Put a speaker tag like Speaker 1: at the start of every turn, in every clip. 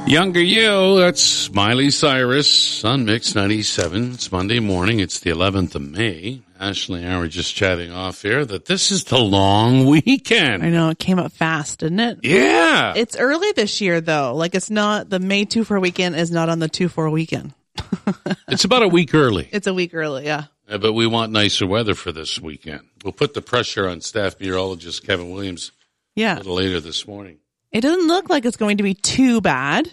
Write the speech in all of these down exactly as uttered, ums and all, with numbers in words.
Speaker 1: Younger You, that's Miley Cyrus on Mix ninety-seven. It's Monday morning. It's the eleventh of May. Ashley and I were just chatting off here that this is the long weekend.
Speaker 2: I know. It came up fast, didn't it?
Speaker 1: Yeah.
Speaker 2: It's early this year, though. Like, it's not, the May two four weekend is not on the two four weekend.
Speaker 1: It's about a week early.
Speaker 2: It's a week early, yeah.
Speaker 1: yeah. But we want nicer weather for this weekend. We'll put the pressure on staff meteorologist Kevin Williams
Speaker 2: yeah.
Speaker 1: a little later this morning.
Speaker 2: It doesn't look like it's going to be too bad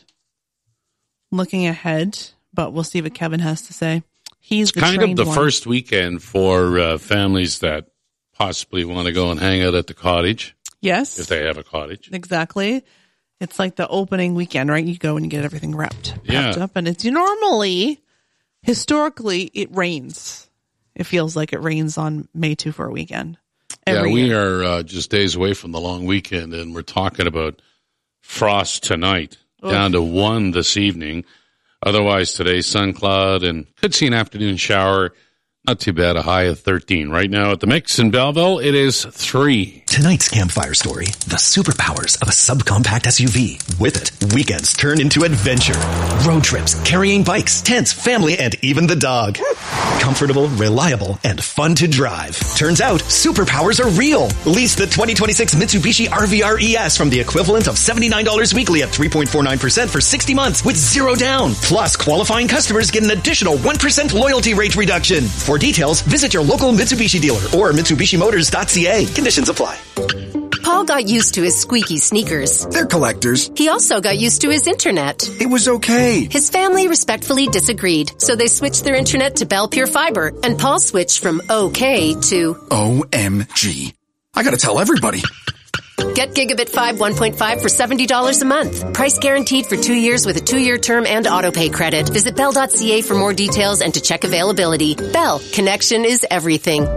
Speaker 2: looking ahead, but we'll see what Kevin has to say. He's the
Speaker 1: kind of the
Speaker 2: one.
Speaker 1: first weekend for uh, families that possibly want to go and hang out at the cottage.
Speaker 2: Yes.
Speaker 1: If they have a cottage.
Speaker 2: Exactly. It's like the opening weekend, right? You go and you get everything wrapped, wrapped
Speaker 1: yeah.
Speaker 2: up. And it's normally, historically, it rains. It feels like it rains on May two for a weekend.
Speaker 1: Yeah, we
Speaker 2: year.
Speaker 1: are uh, just days away from the long weekend, and we're talking about frost tonight, Oof. down to one this evening. Otherwise, today, sun cloud, and could see an afternoon shower. Not too bad, a high of thirteen. Right now at the Mix in Belleville, it is three.
Speaker 3: Tonight's campfire story, the superpowers of a subcompact S U V. With it, weekends turn into adventure. Road trips, carrying bikes, tents, family, and even the dog. Comfortable, reliable, and fun to drive. Turns out, superpowers are real. Lease the twenty twenty-six Mitsubishi R V R E S from the equivalent of seventy-nine dollars weekly at three point four nine percent for sixty months with zero down. Plus, qualifying customers get an additional one percent loyalty rate reduction. For details, visit your local Mitsubishi dealer or Mitsubishi Motors dot C A. Conditions apply.
Speaker 4: Paul got used to his squeaky sneakers.
Speaker 5: They're collectors.
Speaker 4: He also got used to his internet.
Speaker 5: It was okay.
Speaker 4: His family respectfully disagreed, so they switched their internet to Bell Pure Fiber, and Paul switched from okay to
Speaker 5: O M G. I gotta tell everybody.
Speaker 4: Get Gigabit five one point five for seventy dollars a month. Price guaranteed for two years with a two-year term and auto-pay credit. Visit Bell dot C A for more details and to check availability. Bell. Connection is everything.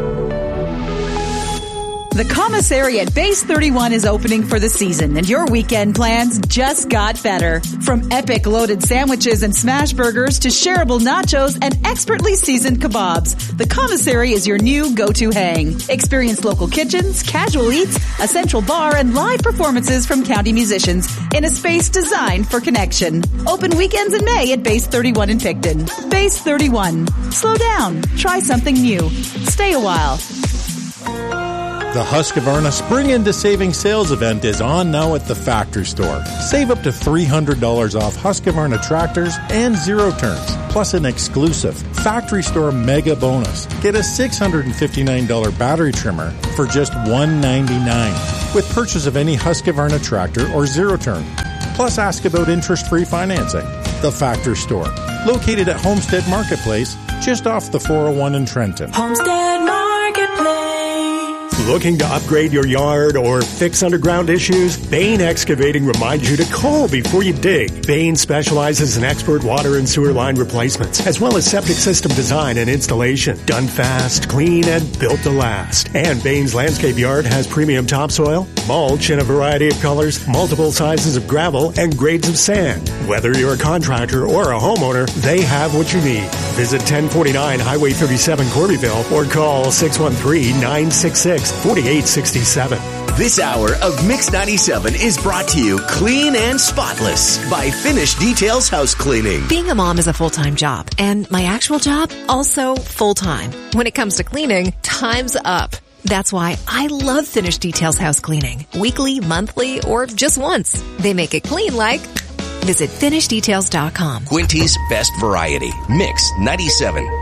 Speaker 6: The Commissary at Base thirty-one is opening for the season, and your weekend plans just got better. From epic loaded sandwiches and smash burgers to shareable nachos and expertly seasoned kebabs, the Commissary is your new go-to hang. Experience local kitchens, casual eats, a central bar, and live performances from county musicians in a space designed for connection. Open weekends in May at Base thirty-one in Picton. Base thirty-one. Slow down. Try something new. Stay a while.
Speaker 7: The Husqvarna Spring Into Savings Sales event is on now at the Factory Store. Save up to three hundred dollars off Husqvarna tractors and zero turns, plus an exclusive Factory Store mega bonus. Get a six hundred fifty-nine dollars battery trimmer for just one hundred ninety-nine dollars with purchase of any Husqvarna tractor or zero turn. Plus ask about interest-free financing. The Factory Store, located at Homestead Marketplace, just off the four oh one in Trenton.
Speaker 8: Homestead Marketplace.
Speaker 9: Looking to upgrade your yard or fix underground issues? Bain Excavating reminds you to call before you dig. Bain specializes in expert water and sewer line replacements, as well as septic system design and installation. Done fast, clean, and built to last. And Bain's landscape yard has premium topsoil, mulch in a variety of colors, multiple sizes of gravel, and grades of sand. Whether you're a contractor or a homeowner, they have what you need. Visit ten forty-nine Highway thirty-seven, Corbyville, or call six one three, nine six six, four eight six seven.
Speaker 10: This hour of Mix ninety-seven is brought to you clean and spotless by Finish Details House Cleaning.
Speaker 11: Being a mom is a full-time job, and my actual job, also full-time. When it comes to cleaning, time's up. That's why I love Finish Details House Cleaning. Weekly, monthly, or just once. They make it clean like... Visit finish details dot com.
Speaker 10: Quinty's Best Variety. Mix ninety-seven.